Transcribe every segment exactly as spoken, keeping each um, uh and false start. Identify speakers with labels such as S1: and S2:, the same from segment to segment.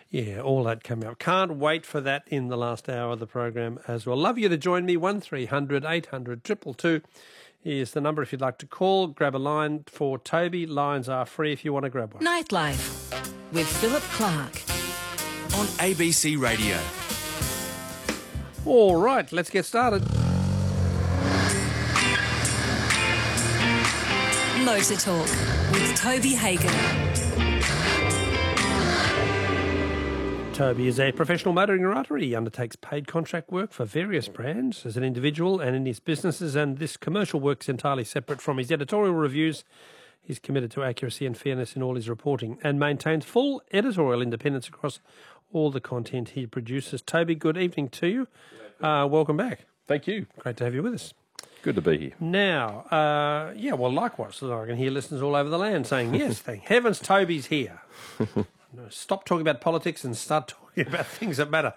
S1: Yeah, all that coming up. Can't wait for that in the last hour of the program as well. Love you to join me. one three hundred eight hundred two two two is the number if you'd like to call. Grab a line for Toby. Lines are free if you want to grab one.
S2: Nightlife with Philip Clark
S3: on A B C Radio.
S1: All right, let's get started.
S2: Motor Talk with Toby Hagen.
S1: Toby is a professional motoring writer. He undertakes paid contract work for various brands as an individual and in his businesses, and this commercial work's entirely separate from his editorial reviews. He's committed to accuracy and fairness in all his reporting and maintains full editorial independence across all the content he produces. Toby, good evening to you. Uh, welcome back.
S4: Thank you.
S1: Great to have you with us.
S4: Good to be here.
S1: Now, uh, yeah, well, likewise, I can hear listeners all over the land saying, yes, thank heavens Toby's here. Stop talking about politics and start talking about things that matter.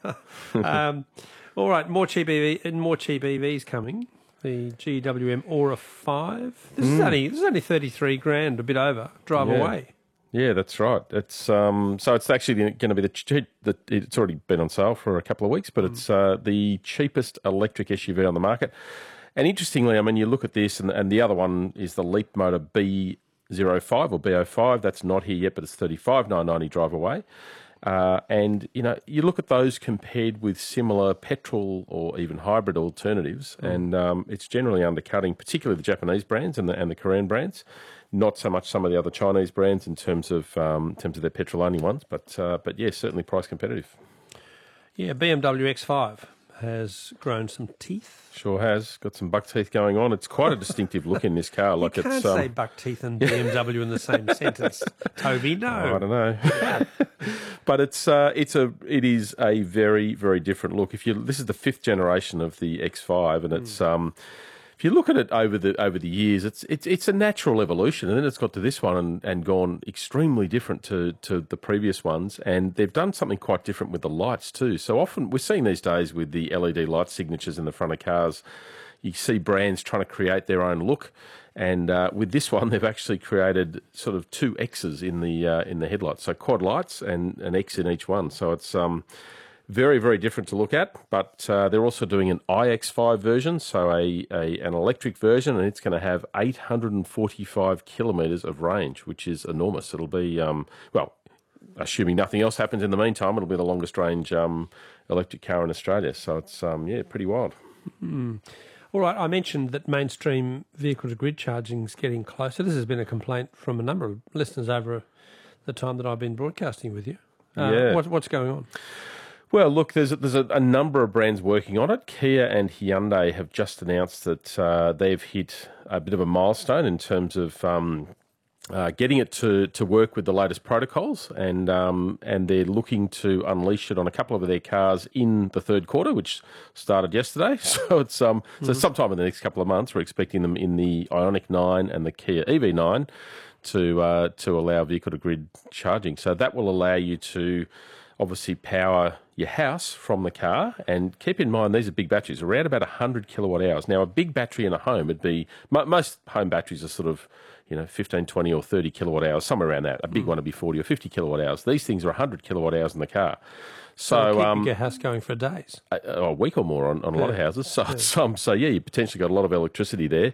S1: um, all right, more cheap E V, more cheap E Vs coming. The G W M Aura five. This mm. is only this is only thirty-three grand, a bit over. Drive
S4: yeah.
S1: away.
S4: Yeah, that's right. It's um, so it's actually going to be the cheap. The, it's already been on sale for a couple of weeks, but mm. it's uh, the cheapest electric S U V on the market. And interestingly, I mean, you look at this, and, and the other one is the Leapmotor B zero five or B zero five. That's not here yet, but it's thirty-five thousand nine hundred ninety drive away. Uh, and, you know, you look at those compared with similar petrol or even hybrid alternatives, mm. and um, it's generally undercutting, particularly the Japanese brands and the, and the Korean brands, not so much some of the other Chinese brands in terms of um, in terms of their petrol-only ones, but, uh, but yeah, certainly price competitive.
S1: Yeah, B M W X five has grown some teeth.
S4: Sure has. Got some buck teeth going on. It's quite a distinctive look in this car. Like
S1: you can't
S4: it's, um...
S1: say buck teeth and B M W in the same sentence, Toby. No,
S4: oh, I don't know. But it's uh, it's a it is a very very different look. If you this is the fifth generation of the X five, and it's mm. um, if you look at it over the over the years, it's it's it's a natural evolution, and then it's got to this one and, and gone extremely different to to the previous ones, and they've done something quite different with the lights too. So often we're seeing these days with the L E D light signatures in the front of cars, you see brands trying to create their own look, and uh, with this one they've actually created sort of two X's in the uh, in the headlights, so quad lights and an X in each one. So it's um. Very, very different to look at, but uh, they're also doing an I X five version, so a, a an electric version, and it's going to have eight hundred forty-five kilometres of range, which is enormous. It'll be, um, well, assuming nothing else happens in the meantime, it'll be the longest range um, electric car in Australia. So it's, um, yeah, pretty wild.
S1: Mm. All right, I mentioned that mainstream vehicle-to-grid charging is getting closer. This has been a complaint from a number of listeners over the time that I've been broadcasting with you. Uh,
S4: yeah.
S1: What, what's going on?
S4: Well, look, there's a, there's a, a number of brands working on it. Kia and Hyundai have just announced that uh, they've hit a bit of a milestone in terms of um, uh, getting it to, to work with the latest protocols, and um, and they're looking to unleash it on a couple of their cars in the third quarter, which started yesterday. So it's um mm-hmm. so sometime in the next couple of months, we're expecting them in the Ioniq nine and the Kia E V nine to uh, to allow vehicle-to-grid charging. So that will allow you to obviously power your house from the car, and keep in mind these are big batteries, around about one hundred kilowatt hours. Now, a big battery in a home would be, most home batteries are sort of, you know, fifteen, twenty or thirty kilowatt hours, somewhere around that. A big mm. one would be forty or fifty kilowatt hours. These things are one hundred kilowatt hours in the car. So,
S1: so keep
S4: um,
S1: your house going for days.
S4: A, a week or more on, on a yeah. lot of houses. So, yeah. so, so, yeah, you potentially got a lot of electricity there.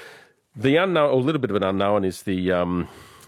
S4: The unknown, or a little bit of an unknown, is the... Um,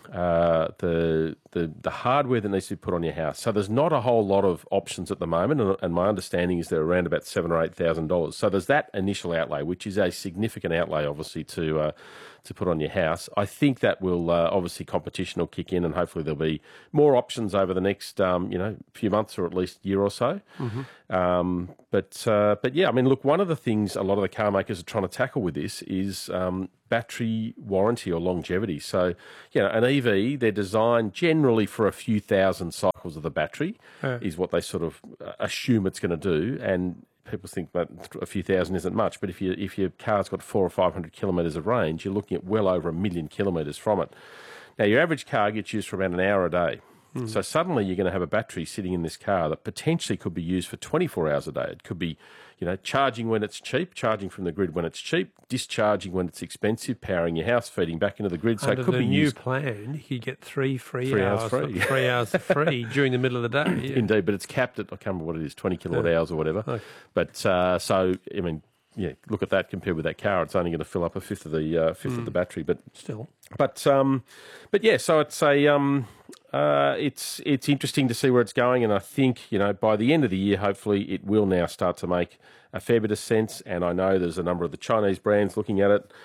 S4: Uh, the the the hardware that needs to be put on your house. So there's not a whole lot of options at the moment, and, and my understanding is they're around about seven or eight thousand dollars. So there's that initial outlay, which is a significant outlay, obviously, to uh, to put on your house. I think that will uh, obviously competition will kick in, and hopefully there'll be more options over the next um, you know few months or at least year or so. Mm-hmm. Um, but uh, but yeah, I mean, look, one of the things a lot of the car makers are trying to tackle with this is um, battery warranty or longevity. So, you know, an E V, they're designed generally for a few thousand cycles of the battery, yeah. is what they sort of assume it's going to do. And people think that a few thousand isn't much, but if you if your car's got four or five hundred kilometres of range, you're looking at well over a million kilometres from it. Now, your average car gets used for about an hour a day. Mm. So suddenly you're going to have a battery sitting in this car that potentially could be used for twenty-four hours a day. It could be, you know, charging when it's cheap, charging from the grid when it's cheap, discharging when it's expensive, powering your house, feeding back into the grid. So
S1: Under
S4: it could
S1: the
S4: be
S1: new
S4: used
S1: plan, you get three free,
S4: Three hours
S1: hours,
S4: free.
S1: three hours free during the middle of the day. Yeah.
S4: Indeed, but it's capped at, I can't remember what it is, twenty kilowatt hours or whatever.
S1: Okay.
S4: But uh, so, I mean, yeah, look at that compared with that car. It's only going to fill up a fifth of the uh, fifth mm. of the battery, but
S1: still.
S4: But um, but yeah, so it's a um, uh, it's it's interesting to see where it's going, and I think you know by the end of the year, hopefully, it will now start to make a fair bit of sense. And I know there's a number of the Chinese brands looking at it.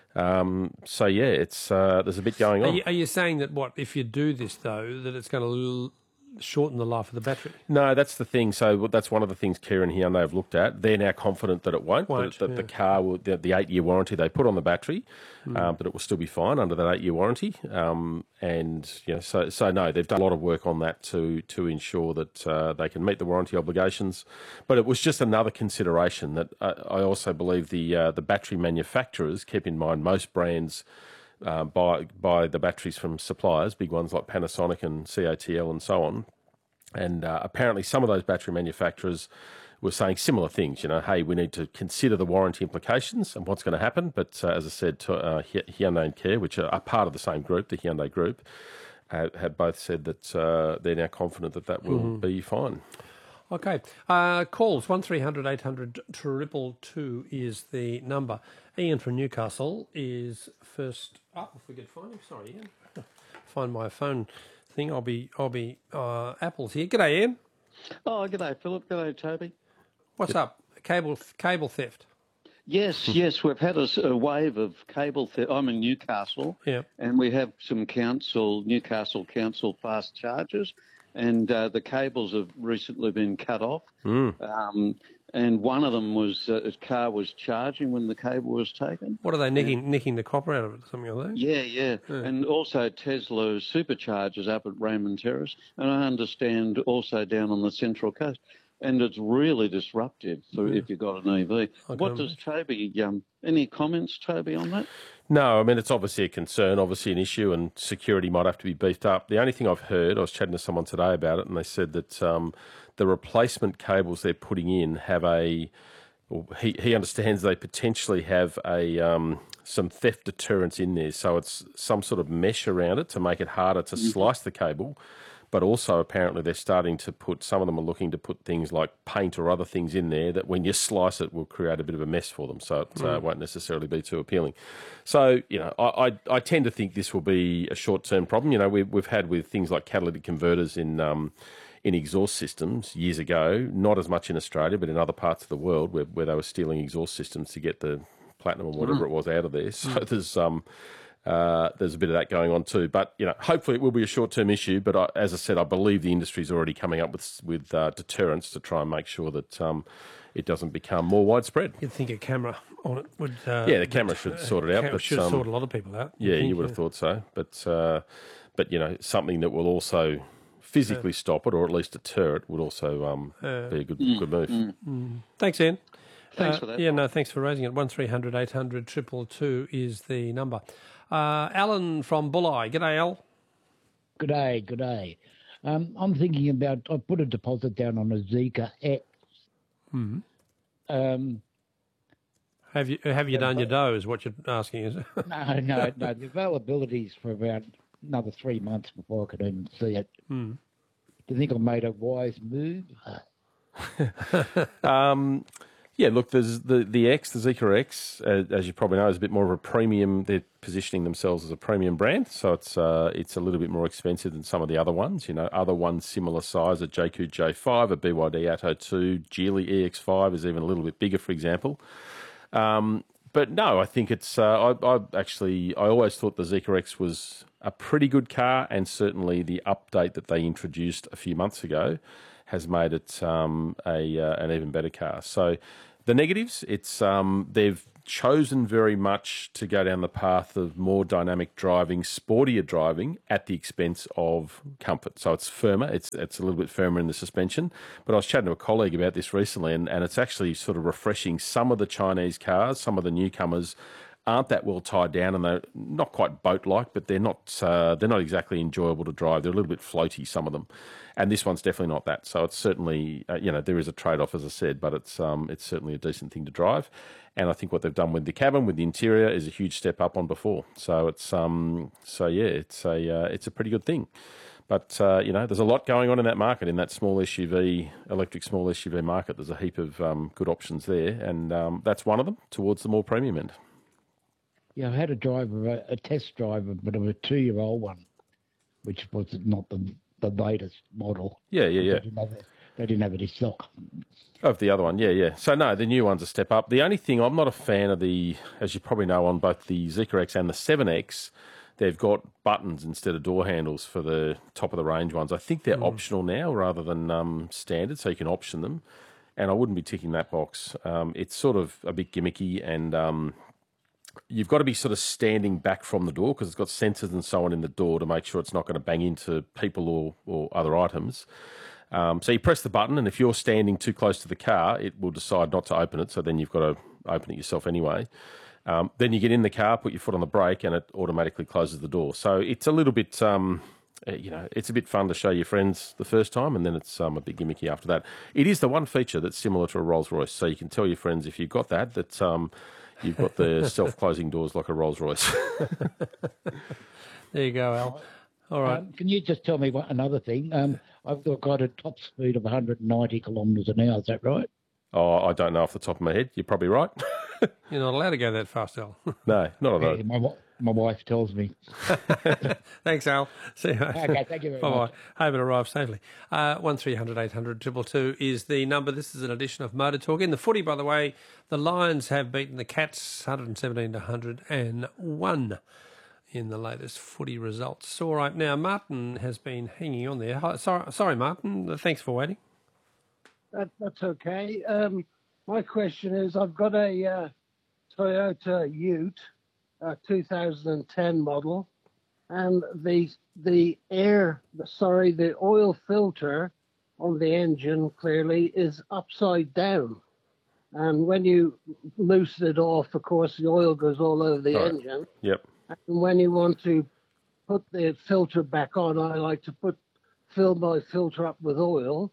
S4: Um, so yeah, it's uh, there's a bit going on.
S1: Are you, are you saying that what if you do this though, that it's going to shorten the life of the battery?
S4: No, that's the thing. So that's one of the things Kia and Hyundai have looked at. They're now confident that it won't.
S1: won't
S4: that, that
S1: yeah.
S4: the car will, the, the eight-year warranty they put on the battery,
S1: mm.
S4: um, but it will still be fine under that eight-year warranty. Um, and you know, so so no, they've done a lot of work on that to to ensure that uh, they can meet the warranty obligations. But it was just another consideration that uh, I also believe the uh, the battery manufacturers keep in mind. Most brands uh, buy buy the batteries from suppliers, big ones like Panasonic and C A T L and so on. And uh, apparently some of those battery manufacturers were saying similar things, you know, hey, we need to consider the warranty implications and what's going to happen. But uh, as I said, to, uh, Hyundai and Kia, which are, are part of the same group, the Hyundai group, uh, have both said that uh, they're now confident that that will mm. be fine.
S1: Okay. Uh, calls, one three hundred eight hundred two two two is the number. Ian from Newcastle is first up. If we could find him. Sorry, Ian. Find my phone thing. I'll be, I'll be, uh, Apple's here. G'day, Ian.
S5: Oh, g'day, Philip. G'day, Toby.
S1: What's up? Cable, cable theft.
S5: Yes, yes, we've had a, a wave of cable theft. I'm in Newcastle,
S1: yeah,
S5: and we have some council, Newcastle Council fast chargers, and uh, the cables have recently been cut off.
S4: Mm.
S5: Um, and one of them was uh, his car was charging when the cable was taken.
S1: What are they nicking? And, nicking the copper out of it, or something like that?
S5: Yeah, yeah, yeah. And also Tesla superchargers up at Raymond Terrace, and I understand also down on the Central Coast. And it's really disruptive for yeah. if you've got an E V. What does Toby, um, any comments, Toby, on that?
S4: No, I mean, it's obviously a concern, obviously an issue, and security might have to be beefed up. The only thing I've heard, I was chatting to someone today about it, and they said that um, the replacement cables they're putting in have a, well, he, he understands they potentially have a um, some theft deterrents in there. So it's some sort of mesh around it to make it harder to mm-hmm. slice the cable. But also, apparently, they're starting to put, some of them are looking to put things like paint or other things in there that when you slice it will create a bit of a mess for them. So it mm. uh, won't necessarily be too appealing. So, you know, I, I, I tend to think this will be a short-term problem. You know, we've, we've had with things like catalytic converters in um, in exhaust systems years ago, not as much in Australia, but in other parts of the world where, where they were stealing exhaust systems to get the platinum or whatever mm. it was out of there. So mm. there's... um. Uh, there's a bit of that going on too, but you know, hopefully it will be a short-term issue. But I, as I said, I believe the industry's already coming up with with uh, deterrents to try and make sure that um, it doesn't become more widespread.
S1: You'd think a camera on it would. Uh,
S4: yeah, the camera should uh, sort it out.
S1: Camera
S4: but,
S1: should
S4: um,
S1: sort a lot of people out.
S4: Yeah,
S1: think,
S4: you would have yeah. thought so. But uh, but you know, something that will also physically uh, stop it, or at least deter it, would also um, uh, be a good mm, good move.
S1: Mm. Mm. Thanks, Ian.
S5: Thanks
S1: uh,
S5: for that.
S1: Yeah, no, thanks for raising it. One three hundred eight hundred two two two is the number. Uh, Alan from Bulli. G'day, Al.
S6: G'day, g'day. Um, I'm thinking about, I put a deposit down on a Zeekr X.
S1: Hmm.
S6: Um,
S1: have you have you done your dough is what you're asking, is it?
S6: no, no, no. The availability's for about another three months before I could even see it.
S1: Hmm.
S6: Do you think I made a wise move?
S4: um... Yeah, look, there's the, the X, the Zeekr X, uh, as you probably know, is a bit more of a premium. They're positioning themselves as a premium brand, so it's uh, it's a little bit more expensive than some of the other ones. You know, other ones similar size, a J Q J five, a B Y D Atto two, Geely E X five is even a little bit bigger, for example. Um, but no, I think it's. Uh, I, I actually, I always thought the Zeekr X was a pretty good car, and certainly the update that they introduced a few months ago has made it um, a uh, an even better car. So. The negatives, it's um, they've chosen very much to go down the path of more dynamic driving, sportier driving at the expense of comfort. So it's firmer, it's it's a little bit firmer in the suspension. But I was chatting to a colleague about this recently, and, and it's actually sort of refreshing. Some of the Chinese cars, some of the newcomers aren't that well tied down, and they're not quite boat-like, but they're not uh, they're not exactly enjoyable to drive. They're a little bit floaty, some of them, and this one's definitely not that. So it's certainly uh, you know there is a trade-off, as I said, but it's um, it's certainly a decent thing to drive. And I think what they've done with the cabin, with the interior, is a huge step up on before. So it's um so yeah, it's a uh, it's a pretty good thing. But, uh, you know, there's a lot going on in that market, in that small S U V, electric small S U V market. There's a heap of um, good options there, and um, that's one of them towards the more premium end.
S6: Yeah, I had a driver, a, a test driver, but of a two-year-old one, which was not the the latest model.
S4: Yeah, yeah, yeah.
S6: They didn't have it, they didn't have it in stock.
S4: Of the other one, yeah, yeah. So, no, the new one's a step up. The only thing, I'm not a fan of the, as you probably know, on both the Zeekr X and the seven X, they've got buttons instead of door handles for the top of the range ones. I think they're mm. optional now rather than um, standard, so you can option them. And I wouldn't be ticking that box. Um, it's sort of a bit gimmicky, and um, you've got to be sort of standing back from the door because it's got sensors and so on in the door to make sure it's not going to bang into people or, or other items. Um, so you press the button, and if you're standing too close to the car, it will decide not to open it, so then you've got to open it yourself anyway. Um, then you get in the car, put your foot on the brake, and it automatically closes the door. So it's a little bit, um, you know, it's a bit fun to show your friends the first time, and then it's um, a bit gimmicky after that. It is the one feature that's similar to a Rolls-Royce, so you can tell your friends if you've got that, that um, you've got the self-closing doors like a Rolls-Royce.
S1: There you go, Al. All right.
S6: Um, can you just tell me what, another thing? Um, I've got a top speed of one hundred ninety kilometres an hour, is that right?
S4: Oh, I don't know off the top of my head. You're probably right.
S1: You're not allowed to go that fast, Al.
S4: No, not at all.
S6: Yeah, my, my wife tells me.
S1: Thanks, Al. See you.
S6: Okay, thank you very
S1: Bye-bye.
S6: much.
S1: Hope it arrives safely. Uh, one three hundred eight hundred two two two is the number. This is an edition of Motor Talk. In the footy, by the way, the Lions have beaten the Cats one hundred seventeen to one hundred one in the latest footy results. All right, now Martin has been hanging on there. Hi, sorry, sorry, Martin. Thanks for waiting.
S7: That, that's okay. Um, my question is, I've got a uh, Toyota Ute, a two thousand ten model, and the the air, sorry, the oil filter on the engine clearly is upside down. And when you loosen it off, of course, the oil goes all over the
S4: Right.
S7: engine.
S4: Yep.
S7: And when you want to put the filter back on, I like to put fill my filter up with oil.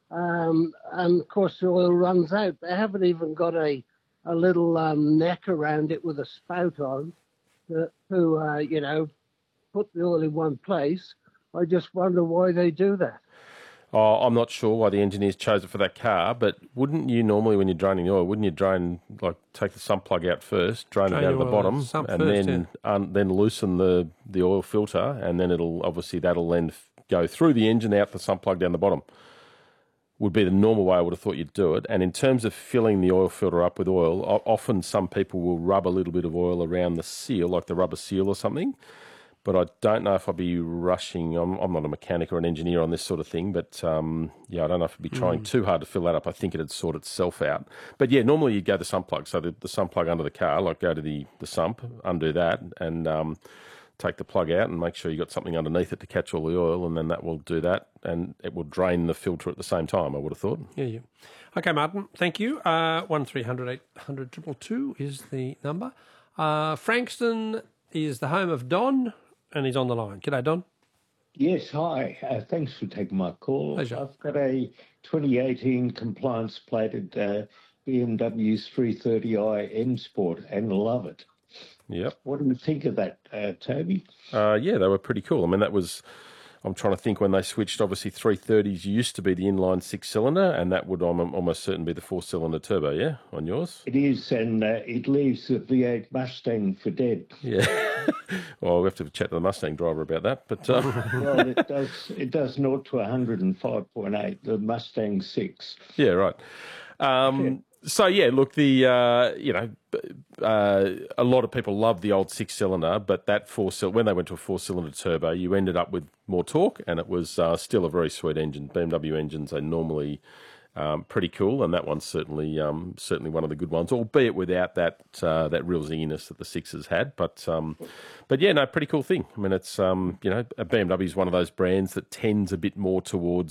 S7: Um, and of course, the oil runs out. They haven't even got a, a little um, neck around it with a spout on to, to uh, you know, put the oil in one place. I just wonder why they do that.
S4: Oh, I'm not sure why the engineers chose it for that car, but wouldn't you normally, when you're draining the oil, wouldn't you drain, like, take the sump plug out first, drain,
S1: Drain
S4: it down to
S1: your
S4: the
S1: oil
S4: bottom,
S1: sump
S4: and
S1: first,
S4: then um, then loosen the, the oil filter, and then it'll, obviously, that'll then f- go through the engine, out the sump plug down the bottom. Would be the normal way I would have thought you'd do it. And in terms of filling the oil filter up with oil, o- often some people will rub a little bit of oil around the seal, like the rubber seal or something. But I don't know if I'd be rushing. I'm, I'm not a mechanic or an engineer on this sort of thing, but um, yeah, I don't know if I'd be trying mm. too hard to fill that up. I think it'd sort itself out. But yeah, normally you'd go the sump plug. So the, the sump plug under the car, like go to the, the sump, undo that, and um, take the plug out and make sure you've got something underneath it to catch all the oil, and then that will do that, and it will drain the filter at the same time, I would have thought.
S1: Yeah, yeah. Okay, Martin, thank you. Uh, one three hundred eight hundred two two two is the number. Uh, Frankston is the home of Don, and he's on the line. G'day, Don.
S8: Yes, hi. Uh, thanks for taking my call.
S1: Pleasure.
S8: I've got a twenty eighteen compliance-plated uh, B M W's three thirty i M Sport and love it.
S4: Yep.
S8: What do you think of that, uh, Toby?
S4: Uh, yeah, they were pretty cool. I mean, that was, I'm trying to think when they switched, obviously three thirties used to be the inline six-cylinder, and that would I'm almost certain be the four-cylinder turbo, yeah, on yours?
S8: It is, and uh, it leaves the V eight Mustang for dead.
S4: Yeah. Well, we have to chat to the Mustang driver about that. But um...
S8: Well, it does it does zero to one hundred five point eight, the Mustang six.
S4: Yeah, right. Um, yeah. So, yeah, look, the uh, you know, uh, a lot of people love the old six-cylinder, but that four-cylinder, when they went to a four-cylinder turbo, you ended up with more torque, and it was uh, still a very sweet engine. B M W engines are normally um, pretty cool, and that one's certainly um, certainly one of the good ones, albeit without that uh, that real zinginess that the sixes had. But um, but yeah, no, pretty cool thing. I mean, it's um, you know, a B M W is one of those brands that tends a bit more towards